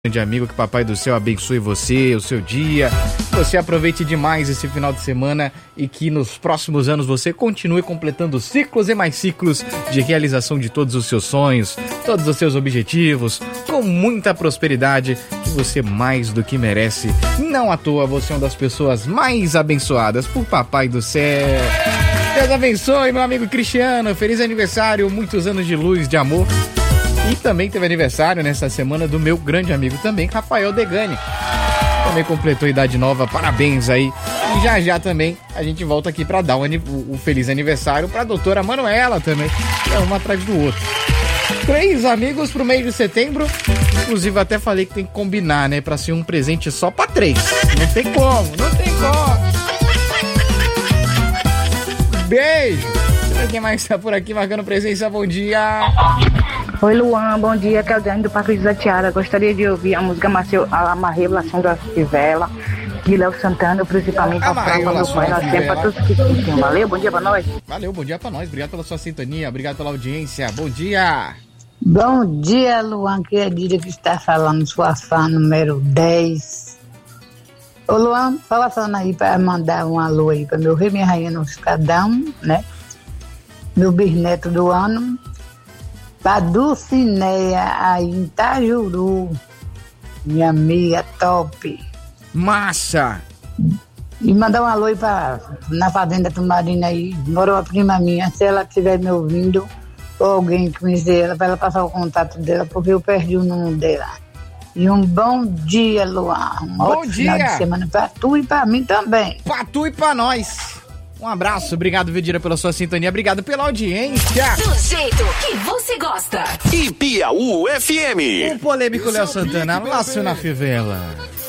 grande amigo, que Papai do Céu abençoe você, o seu dia, você aproveite demais esse final de semana e que nos próximos anos você continue completando ciclos e mais ciclos de realização de todos os seus sonhos, todos os seus objetivos, com muita prosperidade que você mais do que merece. Não à toa você é uma das pessoas mais abençoadas por Papai do Céu. Deus abençoe, meu amigo Cristiano, feliz aniversário, muitos anos de luz, de amor. E também teve aniversário nessa semana do meu grande amigo também, Rafael Degani. Também completou idade nova, parabéns aí. E já também a gente volta aqui pra dar o feliz aniversário pra doutora Manuela também. É um atrás do outro. 3 amigos pro mês de setembro. Inclusive até falei que tem que combinar, né? Pra ser um presente só pra 3. Não tem como. Beijo. Quem mais tá por aqui marcando presença? Bom dia. Oi, Luan, bom dia, que é o Dani do Parque José Tiara. Gostaria de ouvir a música A Revelação da Fivela, de Léo Santana, principalmente a Frama do Pai, nós temos pra todos que curtem. Valeu, bom dia pra nós. Valeu, bom dia pra nós, obrigado pela sua sintonia, obrigado pela audiência, bom dia. Bom dia, Luan, que é a Dida que está falando, sua fã número 10. Ô, Luan, só passando aí pra mandar um alô aí pra meu rei, minha rainha no Escadão, né? Meu bisneto do ano. Pra Dulcineia aí em Itajuru, minha amiga top. Massa! E mandar um alô aí na Fazenda Tumarina aí, mora uma prima minha, se ela estiver me ouvindo, ou alguém que conhecer ela, pra ela passar o contato dela, porque eu perdi o número dela. E um bom dia, Luan. Bom dia! Final de semana pra tu e pra mim também. Pra tu e pra nós. Um abraço, obrigado, Vedira, pela sua sintonia, obrigado pela audiência. Do jeito que você gosta. E Piauí FM. O polêmico Léo Santana, laço na fivela.